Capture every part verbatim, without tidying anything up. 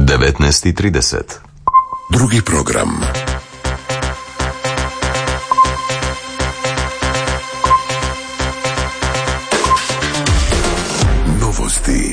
devetnaest i trideset. Drugi program. Novosti.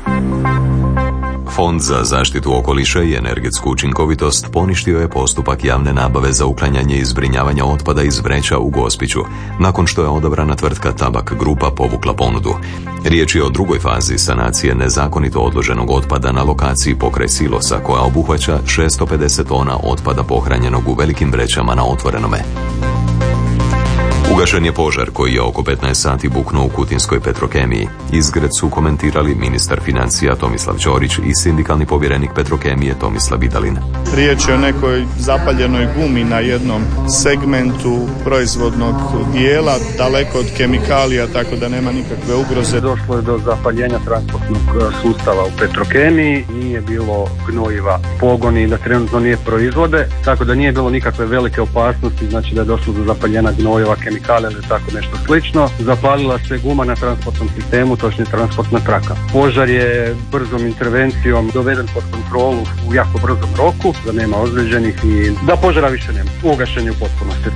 Fond za zaštitu okoliša i energetsku učinkovitost poništio je postupak javne nabave za uklanjanje i zbrinjavanje otpada iz vreća u Gospiću, nakon što je odabrana tvrtka Tabak Grupa povukla ponudu. Riječ je o drugoj fazi sanacije nezakonito odloženog otpada na lokaciji pokraj silosa, koja obuhvaća šesto pedeset tona otpada pohranjenog u velikim vrećama na otvorenome. Ugašen je požar koji je oko petnaest sati buknuo u Kutinskoj Petrokemiji. Izgred su komentirali ministar financija Tomislav Ćorić i sindikalni povjerenik Petrokemije Tomislav Vidalin. Riječ je o nekoj zapaljenoj gumi na jednom segmentu proizvodnog dijela, daleko od kemikalija, tako da nema nikakve ugroze. Došlo je do zapaljenja transportnog sustava u Petrokemiji, nije bilo gnojiva, pogoni da trenutno nije proizvode, tako da nije bilo nikakve velike opasnosti, znači da je došlo do zapaljenja gnojeva, kemikalija ili tako nešto slično. Zapalila se guma na transportnom sistemu, točnije transportna traka. Požar je brzom intervencijom doveden pod kontrolu u jako brzom roku, da nema ozlijeđenih i da požara više nema. Ugašen je u potpunosti.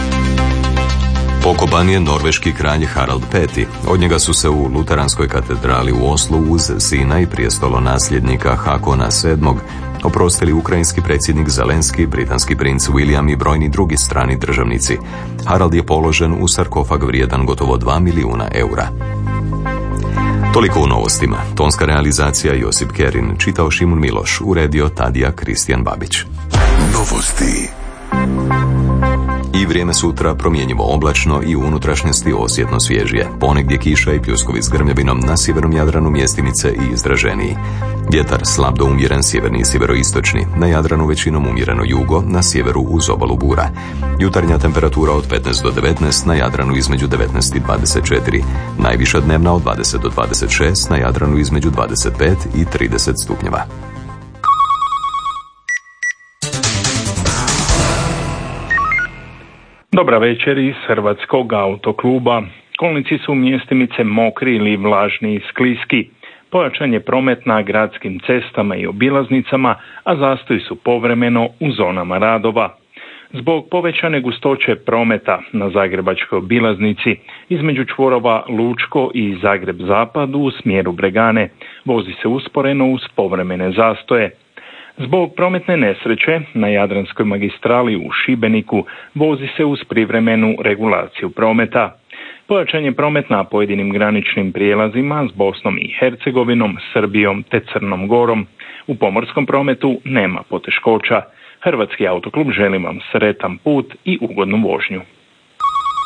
Pokopan je norveški kralj Harald peti. Od njega su se u Luteranskoj katedrali u Oslu uz sina i prijestolonasljednika Hakona sedmog oprostili ukrajinski predsjednik Zelenski, britanski princ William i brojni drugi strani državnici. Harald je položen u sarkofag vrijedan gotovo dva milijuna eura. Toliko u novostima. Tonska realizacija Josip Kerin, čitao Šimun Miloš, uredio Tadija Kristijan Babić. Novosti. I vrijeme sutra promjenjivo oblačno i u unutrašnjosti osjetno svježije. Ponegdje kiša i pljuskovi s grmljavinom, na sjevernom Jadranu mjestimice i izraženiji. Vjetar slab do umjeren sjeverni i sjeveroistočni, na Jadranu većinom umjereno jugo, na sjeveru uz obalu bura. Jutarnja temperatura od petnaest do devetnaest, na Jadranu između devetnaest i dvadeset četiri. Najviša dnevna od dvadeset do dvadeset šest, na Jadranu između dvadeset pet i trideset stupnjeva. Dobra večer iz Hrvatskog autokluba. Kolnici su mjestimice mokri ili vlažni i skliski. Pojačan je promet na gradskim cestama i obilaznicama, a zastoji su povremeno u zonama radova. Zbog povećane gustoće prometa na zagrebačkoj obilaznici između čvorova Lučko i Zagreb Zapad u smjeru Bregane vozi se usporeno uz povremene zastoje. Zbog prometne nesreće na Jadranskoj magistrali u Šibeniku vozi se uz privremenu regulaciju prometa. Pojačan je promet na pojedinim graničnim prijelazima s Bosnom i Hercegovinom, Srbijom te Crnom Gorom. U pomorskom prometu nema poteškoća. Hrvatski autoklub želi vam sretan put i ugodnu vožnju.